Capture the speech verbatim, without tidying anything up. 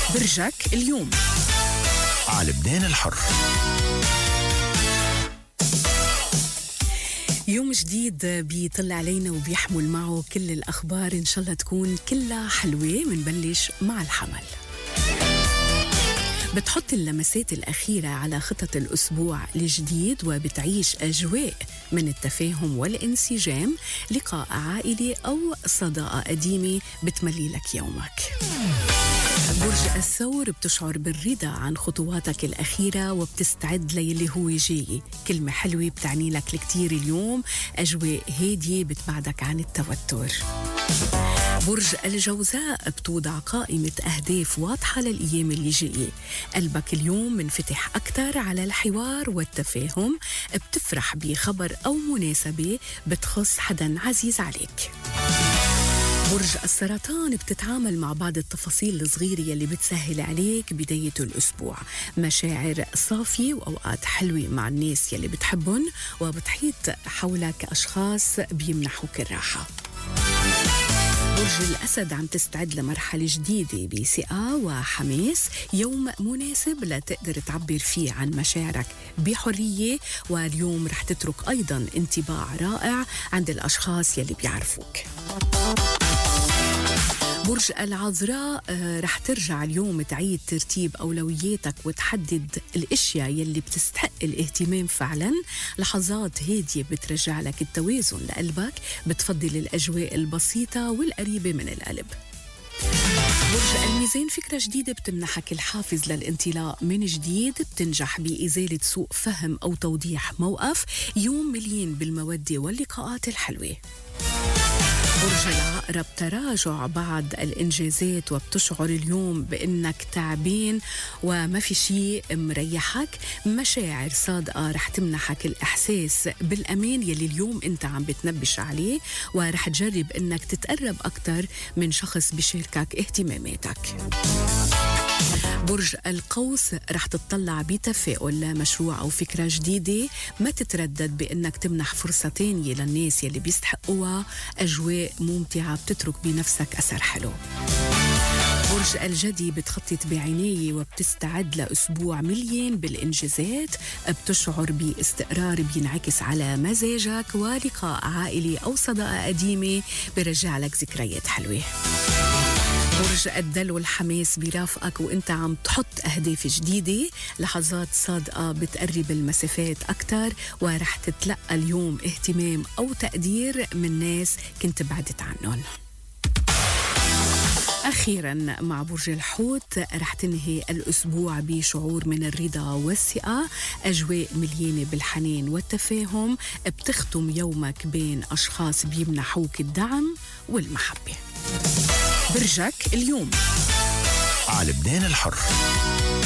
برجك اليوم على لبنان الحر. يوم جديد بيطلع علينا وبيحمل معه كل الأخبار، إن شاء الله تكون كلها حلوة. منبلش مع الحمل. بتحط اللمسات الأخيرة على خطط الأسبوع الجديد وبتعيش أجواء من التفاهم والانسجام، لقاء عائلي أو صداقة قديمة بتملي لك يومك. برج الثور بتشعر بالرضا عن خطواتك الأخيرة وبتستعد للي هو جاي. كلمة حلوة بتعني لك الكتير اليوم، أجواء هادية بتبعدك عن التوتر. برج الجوزاء بتوضع قائمة أهداف واضحة للأيام اللي جاية. قلبك اليوم منفتح أكتر على الحوار والتفاهم، بتفرح بخبر أو مناسبة بتخص حدا عزيز عليك. برج السرطان بتتعامل مع بعض التفاصيل الصغيرة يلي بتسهل عليك بداية الأسبوع. مشاعر صافية وأوقات حلوة مع الناس يلي بتحبن، وبتحيط حولك أشخاص بيمنحوك الراحة. برج الأسد عم تستعد لمرحلة جديدة بثقة وحماس، يوم مناسب لتقدر تعبر فيه عن مشاعرك بحرية، واليوم رح تترك أيضا انطباع رائع عند الأشخاص يلي بيعرفوك. برج العذراء آه رح ترجع اليوم تعيد ترتيب أولوياتك وتحدد الأشياء يلي بتستحق الاهتمام فعلا. لحظات هادية بترجع لك التوازن لقلبك، بتفضل الأجواء البسيطة والقريبة من القلب. برج الميزان فكرة جديدة بتمنحك الحافز للانطلاق من جديد، بتنجح بإزالة سوء فهم أو توضيح موقف. يوم مليان بالمودة واللقاءات الحلوة. برج العقرب تراجع بعض الإنجازات وبتشعر اليوم بأنك تعبان وما في شيء مريحك. مشاعر صادقة رح تمنحك الإحساس بالأمان يلي اليوم أنت عم بتنبش عليه، ورح تجرب أنك تتقرب أكتر من شخص بيشاركك اهتماماتك. برج القوس رح تطلع بتفاؤل لمشروع أو فكرة جديدة، ما تتردد بأنك تمنح فرصة تانية للناس يلي بيستحقوها. أجواء ممتعة بتترك بنفسك أثر حلو. برج الجدي بتخطط بعناية وبتستعد لأسبوع مليان بالإنجازات، بتشعر باستقرار بينعكس على مزاجك، ولقاء عائلي أو صداقة قديمة برجع لك ذكريات حلوة. برج الدلو الحماس بيرافقك وانت عم تحط أهداف جديدة. لحظات صادقة بتقرب المسافات أكتر، ورح تتلقى اليوم اهتمام أو تقدير من ناس كنت بعدت عنهم. أخيراً مع برج الحوت رح تنهي الأسبوع بشعور من الرضا والثقة. أجواء مليانة بالحنان والتفاهم، بتختم يومك بين أشخاص بيمنحوك الدعم والمحبة. برجك اليوم على لبنان الحر.